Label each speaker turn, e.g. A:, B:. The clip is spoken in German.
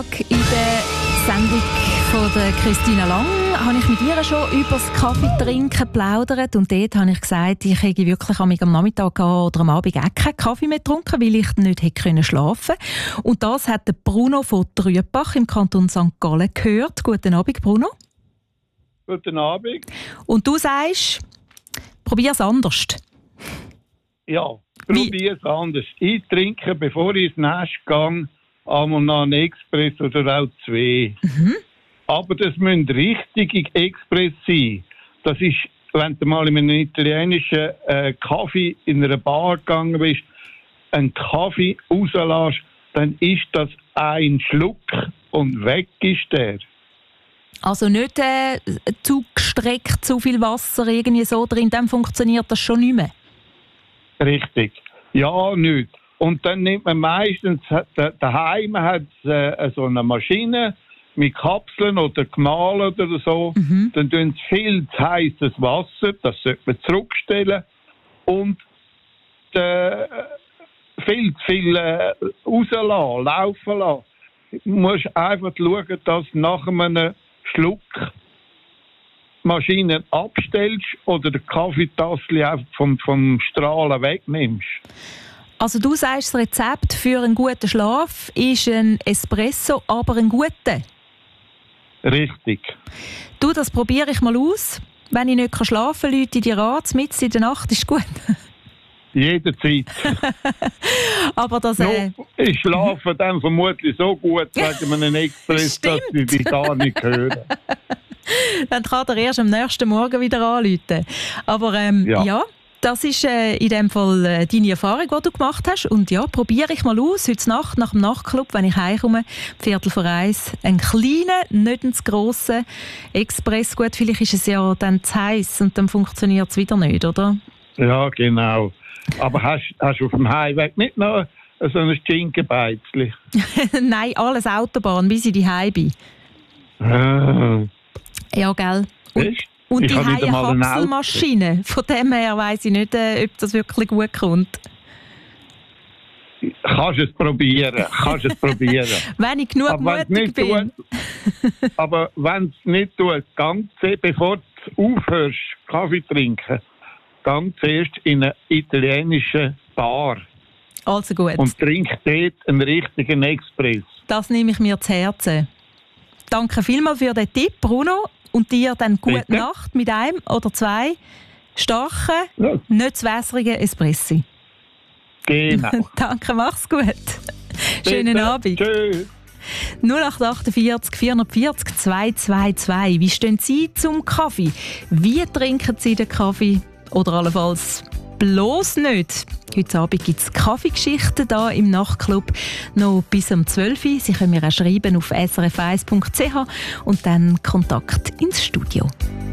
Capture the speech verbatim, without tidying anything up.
A: Nachmittag in der Sendung von der Christina Lang habe ich mit ihr schon über das Kaffeetrinken geplaudert und dort habe ich gesagt, ich hätte wirklich am Nachmittag oder am Abend auch keinen Kaffee mehr getrunken, weil ich nicht hätte schlafen können. Und das hat der Bruno von Trübach im Kanton Sankt Gallen gehört. Guten Abend, Bruno.
B: Guten Abend.
A: Und du sagst, probier es anders.
B: Ja, probier es anders. Ich trinke, bevor ich ins Nest gehe, einmal noch einen Express oder auch zwei. Mhm. Aber das müssen richtige Express sein. Das ist, wenn du mal in einem italienischen äh, Kaffee in einer Bar gegangen bist, einen Kaffee rauslässt, dann ist das ein Schluck und weg ist der.
A: Also nicht äh, zu gestreckt, zu viel Wasser irgendwie so drin, dann funktioniert das schon nicht mehr.
B: Richtig. Ja, nicht. Und dann nimmt man meistens, daheim hat es äh, so eine Maschine mit Kapseln oder gemahlen oder so. Mhm. Dann tun sie viel zu heißes Wasser, das sollte man zurückstellen. Und äh, viel zu viel äh, rauslassen, laufen lassen. Du musst einfach schauen, dass nach einem Schluck Maschinen abstellst oder den Kaffeetassel einfach vom, vom Strahlen wegnimmst.
A: Also du sagst, das Rezept für einen guten Schlaf ist ein Espresso, aber ein guter?
B: Richtig.
A: Du, das probiere ich mal aus. Wenn ich nicht schlafen kann, Leute in die Rat, mitten in der Nacht, ist gut.
B: Jederzeit.
A: Aber das... Äh...
B: No, ich schlafe dann vermutlich so gut wegen einem Express, dass ich dich gar nicht höre.
A: Dann kann er erst am nächsten Morgen wieder anrufen. Aber ähm, ja. ja, das ist äh, in dem Fall äh, deine Erfahrung, die du gemacht hast. Und ja, probiere ich mal aus, heute Nacht nach dem Nachtclub, wenn ich heimkomme, Viertel vor eins, einen kleinen, nicht einen grossen Express. Gut, vielleicht ist es ja dann zu heiß und dann funktioniert es wieder nicht, oder?
B: Ja, genau. Aber hast, hast du auf dem Heimweg nicht noch so ein Schinkenbeizli?
A: Nein, alles Autobahn, bis ich daheim bin.
B: Ah.
A: Ja, gell. Und, und die Kapselmaschine. Von dem her weiss ich nicht, äh, ob das wirklich gut kommt.
B: Kannst es probieren. Kannst es probieren.
A: Wenn ich genug
B: aber
A: mutig bin.
B: Tut, aber wenn es nicht tut, ganz, bevor du aufhörst, Kaffee trinken, dann zuerst in einer italienischen Bar.
A: Also gut.
B: Und trink dort einen richtigen Express.
A: Das nehme ich mir zu Herzen. Danke vielmals für den Tipp, Bruno. Und dir dann gute Bitte? Nacht mit einem oder zwei starken, ja. nicht zu wässrigen Espressi.
B: Genau.
A: Danke, mach's gut. Bitte. Schönen Abend.
B: Tschüss.
A: null acht acht vier vier vier vier zwei zwei zwei. Wie stehen Sie zum Kaffee? Wie trinken Sie den Kaffee? Oder allenfalls bloß nicht. Heute Abend gibt es Kaffeegeschichten hier im Nachtclub noch bis um zwölf Uhr. Sie können mir auch schreiben auf s r f eins punkt c h und dann Kontakt ins Studio.